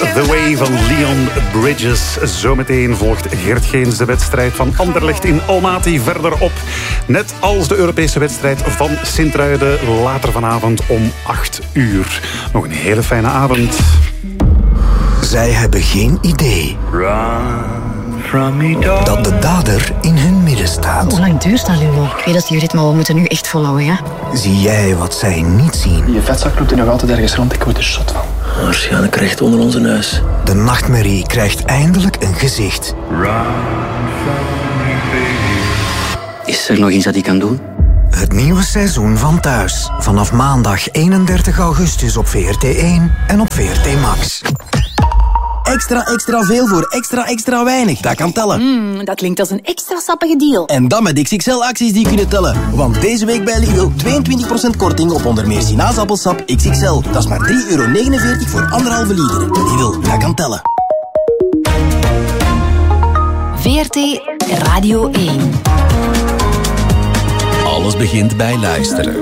The Way van Leon Bridges. Zometeen volgt Gert Geens de wedstrijd van Anderlecht in Almaty verderop. Net als de Europese wedstrijd van Sint-Truiden later vanavond om 8 uur. Nog een hele fijne avond. Zij hebben geen idee dat de dader in hun midden staat. Hoe lang duurt dat, Lulo? Ik weet dat jullie dit, maar we moeten nu echt volhouden, ja? Zie jij wat zij niet zien? Je vetzak loopt er nog altijd ergens rond, ik word er zot van. Waarschijnlijk recht onder onze neus. De nachtmerrie krijgt eindelijk een gezicht. Is er nog iets dat ik kan doen? Het nieuwe seizoen van Thuis. Vanaf maandag 31 augustus op VRT1 en op VRT Max. Extra veel voor extra weinig. Dat kan tellen. Dat klinkt als een extra sappige deal. En dan met XXL-acties die kunnen tellen. Want deze week bij Lidl 22% korting op onder meer sinaasappelsap XXL. Dat is maar €3,49 voor 1,5 liter. Lidl, dat kan tellen. VRT Radio 1. Alles begint bij luisteren.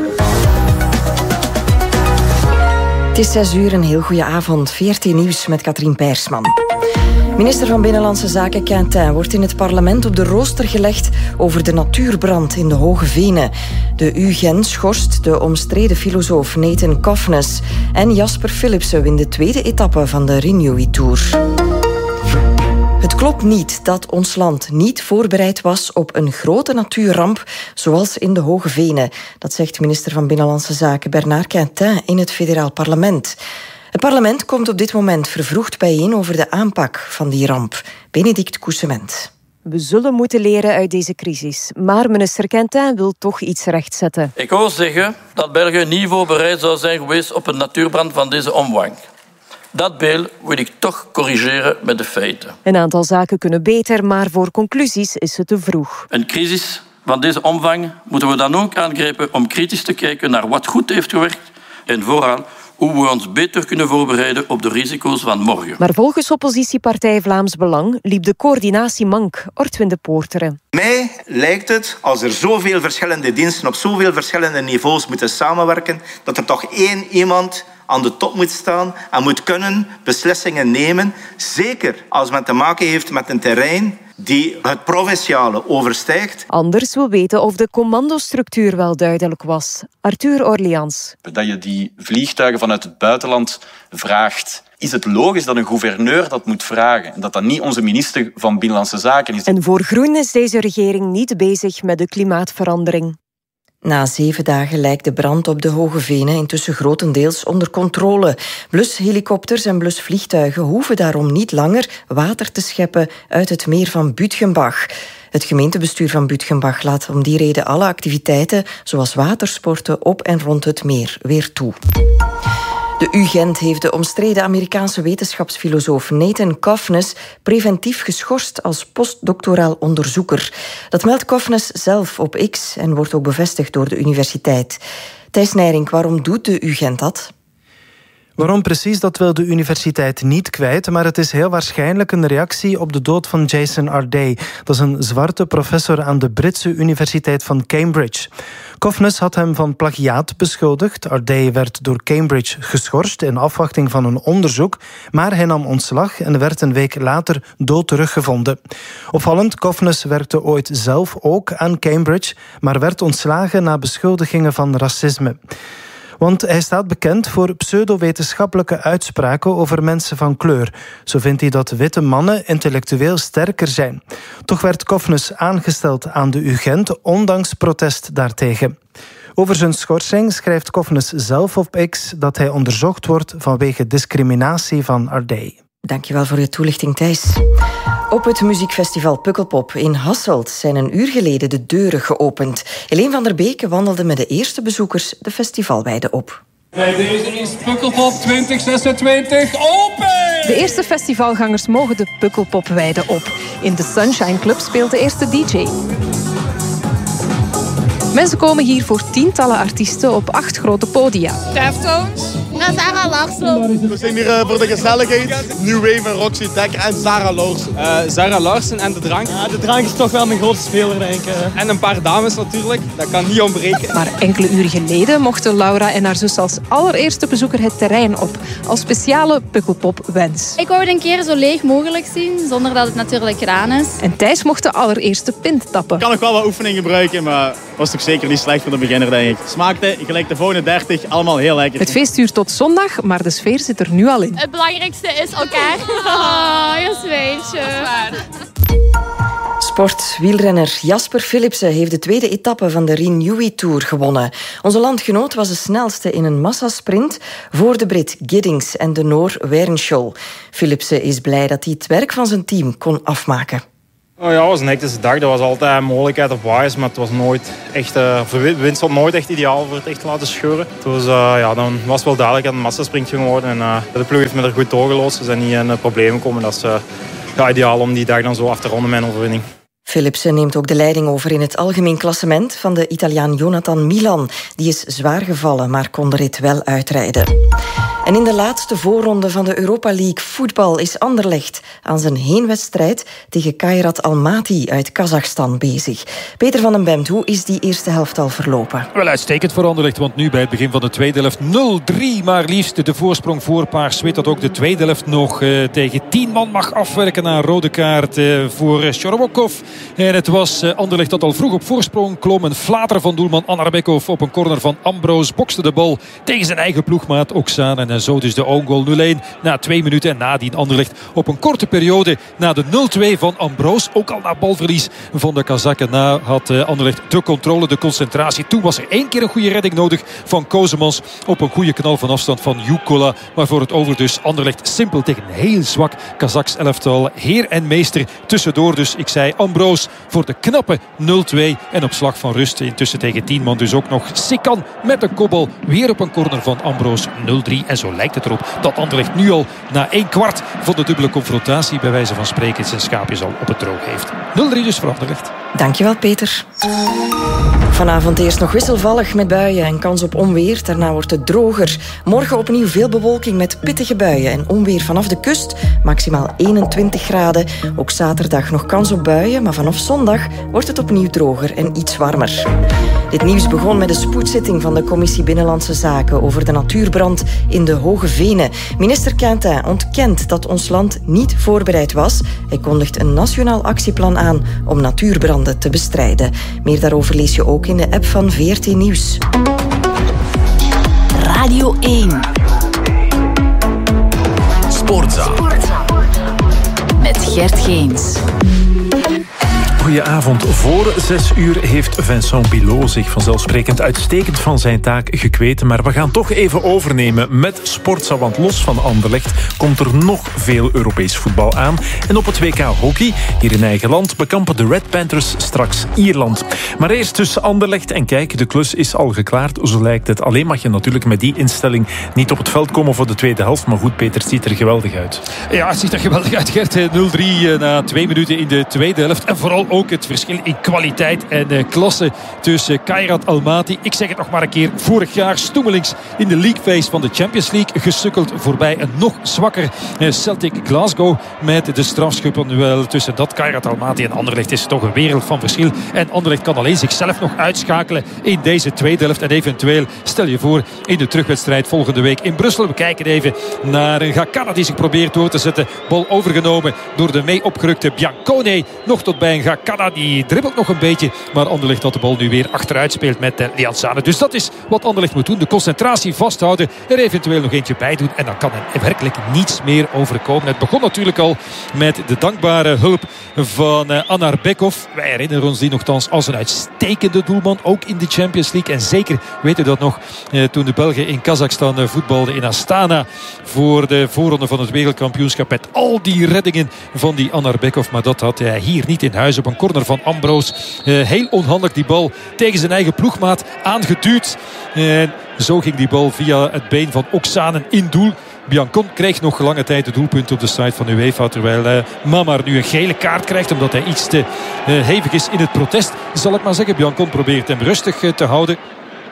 Het is 6 uur, een heel goede avond. VRT Nieuws met Katrien Peirsman. Minister van Binnenlandse Zaken Quintin wordt in het parlement op de rooster gelegd over de natuurbrand in de Hoge Venen. De UGen schorst de omstreden filosoof Nathan Kofnes en Jasper Philipsen wint de tweede etappe van de Renewy Tour. Het klopt niet dat ons land niet voorbereid was op een grote natuurramp zoals in de Hoge Venen. Dat zegt minister van Binnenlandse Zaken Bernard Quintin in het federaal parlement. Het parlement komt op dit moment vervroegd bijeen over de aanpak van die ramp. Benedict Coussement. We zullen moeten leren uit deze crisis. Maar minister Quintin wil toch iets rechtzetten. Ik hoor zeggen dat België niet voorbereid zou zijn geweest op een natuurbrand van deze omvang. Dat beeld wil ik toch corrigeren met de feiten. Een aantal zaken kunnen beter, maar voor conclusies is het te vroeg. Een crisis van deze omvang moeten we dan ook aangrijpen om kritisch te kijken naar wat goed heeft gewerkt en vooral hoe we ons beter kunnen voorbereiden op de risico's van morgen. Maar volgens oppositiepartij Vlaams Belang liep de coördinatie mank. Ortwin de Poorteren. Mij lijkt het, als er zoveel verschillende diensten op zoveel verschillende niveaus moeten samenwerken, dat er toch één iemand aan de top moet staan en moet kunnen beslissingen nemen. Zeker als men te maken heeft met een terrein die het provinciale overstijgt. Anders wil weten of de commandostructuur wel duidelijk was. Arthur Orleans. Dat je die vliegtuigen vanuit het buitenland vraagt. Is het logisch dat een gouverneur dat moet vragen en dat dat niet onze minister van Binnenlandse Zaken is? En voor Groen is deze regering niet bezig met de klimaatverandering. Na 7 dagen lijkt de brand op de Hoge Venen intussen grotendeels onder controle. Blushelikopters en blusvliegtuigen hoeven daarom niet langer water te scheppen uit het meer van Bütgenbach. Het gemeentebestuur van Bütgenbach laat om die reden alle activiteiten, zoals watersporten op en rond het meer, weer toe. De UGent heeft de omstreden Amerikaanse wetenschapsfilosoof Nathan Kofnes preventief geschorst als postdoctoraal onderzoeker. Dat meldt Kofnes zelf op X en wordt ook bevestigd door de universiteit. Thijs Nijrink, waarom doet de UGent dat? Waarom precies, dat wil de universiteit niet kwijt, maar het is heel waarschijnlijk een reactie op de dood van Jason Arday. Dat is een zwarte professor aan de Britse Universiteit van Cambridge. Kofnes had hem van plagiaat beschuldigd. Arday werd door Cambridge geschorst in afwachting van een onderzoek, maar hij nam ontslag en werd een week later dood teruggevonden. Opvallend, Kofnes werkte ooit zelf ook aan Cambridge, maar werd ontslagen na beschuldigingen van racisme. Want hij staat bekend voor pseudowetenschappelijke uitspraken over mensen van kleur. Zo vindt hij dat witte mannen intellectueel sterker zijn. Toch werd Kofnes aangesteld aan de UGent, ondanks protest daartegen. Over zijn schorsing schrijft Kofnes zelf op X dat hij onderzocht wordt vanwege discriminatie van Arday. Dankjewel voor je toelichting, Thijs. Op het muziekfestival Pukkelpop in Hasselt zijn een uur geleden de deuren geopend. Helene van der Beek wandelde met de eerste bezoekers de festivalweide op. Bij deze is Pukkelpop 2026 open! De eerste festivalgangers mogen de Pukkelpopweide op. In de Sunshine Club speelt de eerste DJ. Mensen komen hier voor tientallen artiesten op 8 grote podia. Deftones, En Sarah Larsen. We zijn hier voor de gezelligheid. New Wave en Roxy Dekker en Sarah Larsen. Sarah Larsen en de drank. Ja, de drank is toch wel mijn grootste speler, denk ik. En een paar dames natuurlijk. Dat kan niet ontbreken. Maar enkele uren geleden mochten Laura en haar zus als allereerste bezoeker het terrein op. Als speciale Pukkelpop-wens. Ik wou het een keer zo leeg mogelijk zien, zonder dat het natuurlijk gedaan is. En Thijs mocht de allereerste pint tappen. Ik kan nog wel wat oefening gebruiken, maar was toch zeker niet slecht voor de beginner, denk ik. Smaakte gelijk de volgende 30, allemaal heel lekker. Het feest duurt tot zondag, maar de sfeer zit er nu al in. Het belangrijkste is elkaar. Oh, je zweetje. Sport-wielrenner Jasper Philipsen heeft de tweede etappe van de Renewy Tour gewonnen. Onze landgenoot was de snelste in een massasprint voor de Brit Giddings en de Noor Wernschol. Philipsen is blij dat hij het werk van zijn team kon afmaken. Oh ja, het was een hectische dag. Er was altijd een mogelijkheid op waaiers, maar het was nooit echt... de wind stond nooit echt ideaal voor het echt te laten scheuren. Dus dan was het wel duidelijk dat het een massasprint ging worden. En de ploeg heeft me er goed doorgeloosd. Ze zijn niet in problemen gekomen. Dat is ideaal om die dag dan zo af te ronden met een overwinning. Philipsen neemt ook de leiding over in het algemeen klassement van de Italiaan Jonathan Milan. Die is zwaar gevallen, maar kon de rit wel uitrijden. En in de laatste voorronde van de Europa League voetbal is Anderlecht aan zijn heenwedstrijd tegen Kairat Almaty uit Kazachstan bezig. Peter van den Bemt, hoe is die eerste helft al verlopen? Wel uitstekend voor Anderlecht, want nu bij het begin van de tweede helft 0-3, maar liefst de voorsprong voor Paars Wit dat ook de tweede helft nog tegen 10 man mag afwerken na een rode kaart voor Shorobokov. En het was Anderlecht dat al vroeg op voorsprong klom. Een flater van doelman Anarbekov op een corner van Ambroos bokste de bal tegen zijn eigen ploegmaat Oksana. En zo dus de own goal 0-1 na 2 minuten. En nadien Anderlecht op een korte periode na de 0-2 van Ambroos. Ook al na balverlies van de Kazakken. Na had Anderlecht de controle, de concentratie. Toen was er 1 keer een goede redding nodig van Kozemans op een goede knal van afstand van Jukola. Maar voor het over dus Anderlecht simpel tegen een heel zwak Kazaks elftal. Heer en meester tussendoor dus. Ik zei Ambroos voor de knappe 0-2. En op slag van rust intussen tegen 10 man dus ook nog Sikan met de kopbal. Weer op een corner van Ambroos 0-3. En zo lijkt het erop dat Anderlecht nu al na 1/4 van de dubbele confrontatie bij wijze van spreken zijn schaapjes al op het droog heeft. 0-3 dus voor Anderlecht. Dankjewel Peter. Vanavond eerst nog wisselvallig met buien en kans op onweer. Daarna wordt het droger. Morgen opnieuw veel bewolking met pittige buien en onweer vanaf de kust. Maximaal 21 graden. Ook zaterdag nog kans op buien, maar vanaf zondag wordt het opnieuw droger en iets warmer. Dit nieuws begon met de spoedzitting van de Commissie Binnenlandse Zaken over de natuurbrand in de Hoge Venen. Minister Quintin ontkent dat ons land niet voorbereid was. Hij kondigt een nationaal actieplan aan om natuurbranden te bestrijden. Meer daarover lees je ook in de app van VRT Nieuws. Radio 1. Sportza. Met Gert Geens. Goedenavond. Voor 6 uur heeft Vincent Bilot zich vanzelfsprekend uitstekend van zijn taak gekweten. Maar we gaan toch even overnemen met Sportza. Want los van Anderlecht komt er nog veel Europees voetbal aan. En op het WK Hockey, hier in eigen land, bekampen de Red Panthers straks Ierland. Maar eerst tussen Anderlecht en kijk, de klus is al geklaard. Zo lijkt het. Alleen mag je natuurlijk met die instelling niet op het veld komen voor de tweede helft. Maar goed, Peter, het ziet er geweldig uit. Ja, het ziet er geweldig uit, Gert. 0-3 na 2 minuten in de tweede helft. En vooral ook het verschil in kwaliteit en klasse tussen Kairat Almaty. Ik zeg het nog maar een keer. Vorig jaar stoemelings in de League Phase van de Champions League. Gesukkeld voorbij een nog zwakker Celtic Glasgow. Met de strafschopduel tussen dat Kairat Almaty en Anderlecht is toch een wereld van verschil. En Anderlecht kan alleen zichzelf nog uitschakelen in deze tweede helft. En eventueel, stel je voor, in de terugwedstrijd volgende week in Brussel. We kijken even naar een Gakana die zich probeert door te zetten. Bal overgenomen door de mee opgerukte Biancone. Nog tot bij een Gakana, die dribbelt nog een beetje. Maar Anderlecht dat de bal nu weer achteruit speelt met Lianzane. Dus dat is wat Anderlecht moet doen. De concentratie vasthouden. Er eventueel nog eentje bij doen. En dan kan er werkelijk niets meer overkomen. Het begon natuurlijk al met de dankbare hulp van Anarbekov. Wij herinneren ons die nogthans als een uitstekende doelman. Ook in de Champions League. En zeker weten we dat nog toen de Belgen in Kazachstan voetbalden in Astana. Voor de voorronde van het wereldkampioenschap. Met al die reddingen van die Anarbekov. Maar dat had hij hier niet in huis. Op een corner van Ambroos. Heel onhandig die bal tegen zijn eigen ploegmaat aangeduwd. Zo ging die bal via het been van Oksanen in doel. Biancon kreeg nog lange tijd het doelpunt op de site van UEFA. Terwijl Mamar nu een gele kaart krijgt. Omdat hij iets te hevig is in het protest. Zal ik maar zeggen. Biancon probeert hem rustig te houden.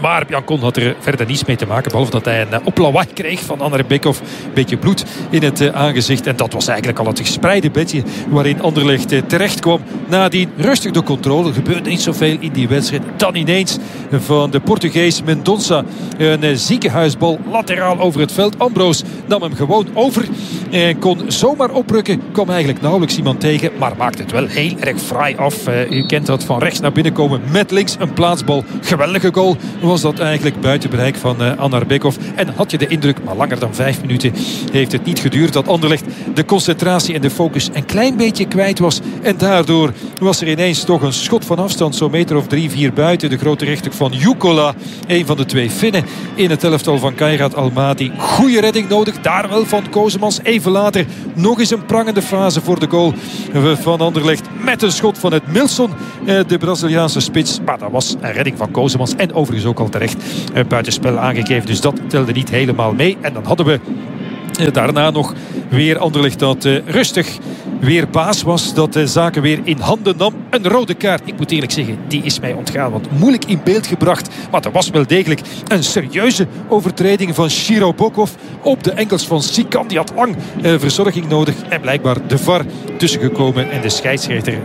Maar Biancon had er verder niets mee te maken, behalve dat hij een oplawaai kreeg van Anderlecht. Een beetje bloed in het aangezicht. En dat was eigenlijk al het gespreide bedje waarin Anderlecht terecht kwam. Nadien rustig de controle. Er gebeurde niet zoveel in die wedstrijd. Dan ineens van de Portugees Mendonça een ziekenhuisbal lateraal over het veld. Ambrose nam hem gewoon over en kon zomaar oprukken. Kwam eigenlijk nauwelijks iemand tegen, maar maakte het wel heel erg fraai af. U kent dat, van rechts naar binnen komen met links een plaatsbal. Geweldige goal was dat eigenlijk buiten bereik van Anarbekov. En had je de indruk, maar langer dan 5 minuten heeft het niet geduurd, dat Anderlecht de concentratie en de focus een klein beetje kwijt was. En daardoor was er ineens toch een schot van afstand, zo'n meter of 3-4 buiten. De grote rechter van Jukkola, een van de 2 Finnen in het elftal van Kairat Almaty. Goeie redding nodig, daar wel van Kosemans. Even later nog eens een prangende fase voor de goal van Anderlecht. Met een schot van het Milson, de Braziliaanse spits. Maar dat was een redding van Kosemans. En overigens ook al terecht buitenspel aangegeven. Dus dat telde niet helemaal mee. En dan hadden we daarna nog weer Anderlecht dat rustig weer baas was. Dat de zaken weer in handen nam. Een rode kaart. Ik moet eerlijk zeggen, die is mij ontgaan. Want moeilijk in beeld gebracht. Maar er was wel degelijk een serieuze overtreding van Shirobokov op de enkels van Sikan. Die had lang verzorging nodig. En blijkbaar de VAR tussengekomen. En de scheidsrechter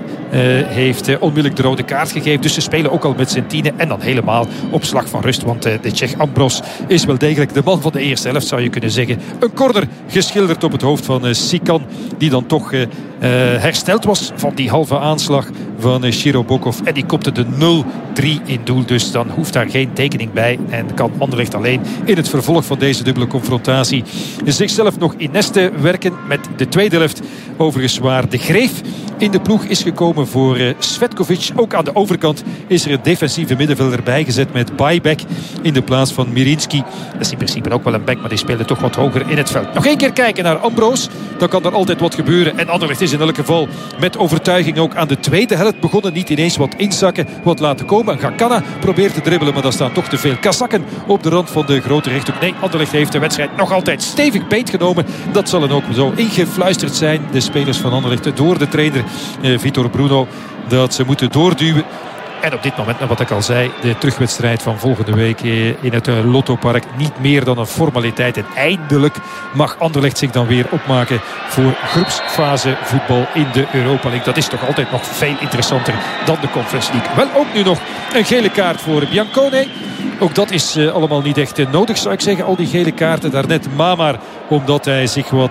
heeft onmiddellijk de rode kaart gegeven. Dus ze spelen ook al met z'n 10. En dan helemaal op slag van rust. Want de Tsjech Ambros is wel degelijk de man van de eerste helft, zou je kunnen zeggen. Een corner geschilderd op het hoofd van Sikan. Die dan toch hersteld was van die halve aanslag van Shirobokov. En die kopte de 0-3 in doel. Dus dan hoeft daar geen tekening bij. En kan Anderlecht alleen in het vervolg van deze dubbele confrontatie zichzelf nog in nesten werken met de tweede helft. Overigens waar de Greef in de ploeg is gekomen voor Svetkovic. Ook aan de overkant is er een defensieve middenvelder bijgezet met Bajbek in de plaats van Mirinski. Dat is in principe ook wel een back, maar die speelde toch wat hoger in het veld. Nog één keer kijken naar Ambros. Dan kan er altijd wat gebeuren. En Anderlecht is in elk geval met overtuiging ook aan de tweede helft begonnen. Niet ineens wat inzakken, wat laten komen. Gakana probeert te dribbelen, maar daar staan toch te veel Kazakken op de rand van de grote rechthoek. Nee, Anderlecht heeft de wedstrijd nog altijd stevig beetgenomen. Dat zal dan ook zo ingefluisterd zijn, de spelers van Anderlecht, door de trainer Vitor Bruno, dat ze moeten doorduwen. En op dit moment, wat ik al zei, de terugwedstrijd van volgende week in het Lottopark niet meer dan een formaliteit. En eindelijk mag Anderlecht zich dan weer opmaken voor groepsfase voetbal in de Europa League. Dat is toch altijd nog veel interessanter dan de Conference League. Wel ook nu nog een gele kaart voor Biancone. Ook dat is allemaal niet echt nodig, zou ik zeggen. Al die gele kaarten, daarnet Mamar, omdat hij zich wat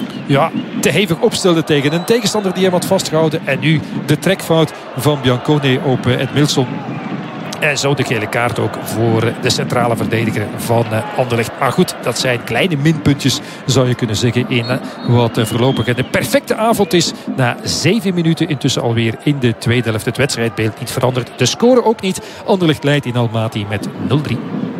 te hevig opstelde tegen een tegenstander die hem had vastgehouden. En nu de trekfout van Biancone op het Milson. En zo de gele kaart ook voor de centrale verdediger van Anderlecht. Maar goed, dat zijn kleine minpuntjes, zou je kunnen zeggen, in wat voorlopig een perfecte avond is. Na 7 minuten intussen alweer in de tweede helft. Het wedstrijdbeeld niet veranderd. De score ook niet. Anderlecht leidt in Almaty met 0-3.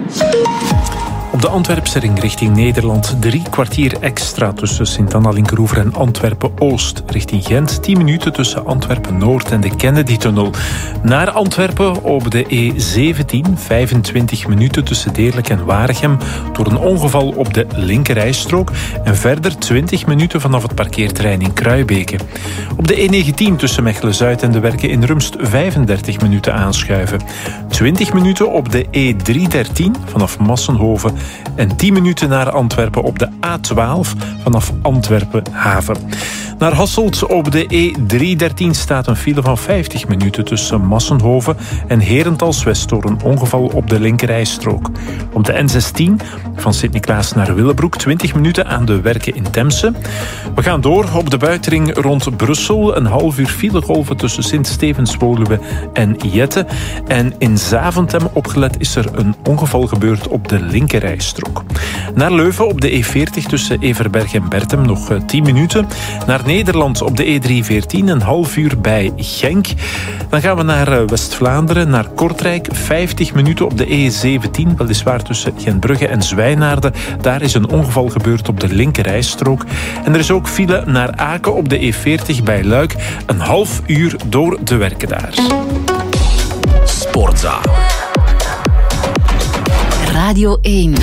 Op de Antwerpse ring richting Nederland 3 kwartier extra tussen Sint-Anna-Linkeroever en Antwerpen-Oost. Richting Gent 10 minuten tussen Antwerpen-Noord en de Kennedy-tunnel. Naar Antwerpen op de E17 25 minuten tussen Deerlijk en Waregem door een ongeval op de linkerrijstrook. En verder 20 minuten vanaf het parkeerterrein in Kruibeke. Op de E19 tussen Mechelen-Zuid en de Werken in Rumst 35 minuten aanschuiven. 20 minuten op de E313 vanaf Massenhoven. En 10 minuten naar Antwerpen op de A12 vanaf Antwerpen-Haven. Naar Hasselt op de E313 staat een file van 50 minuten tussen Massenhoven en Herentals-West door een ongeval op de linkerrijstrook. Op de N16 van Sint-Niklaas naar Willebroek 20 minuten aan de Werken in Temse. We gaan door op de buitenring rond Brussel. Een half uur filegolven tussen Sint-Stevens-Woluwe en Jette. En in Zaventem opgelet is er een ongeval gebeurd op de linkerrijstrook. Naar Leuven op de E40 tussen Everberg en Bertem nog 10 minuten. Naar Nederland op de E314 een half uur bij Genk. Dan gaan we naar West-Vlaanderen, naar Kortrijk. 50 minuten op de E17, weliswaar tussen Gentbrugge en Zwijnaarden. Daar is een ongeval gebeurd op de linkerrijstrook. En er is ook file naar Aken op de E40 bij Luik. Een half uur door de Werken daar. Sportza. Radio 1.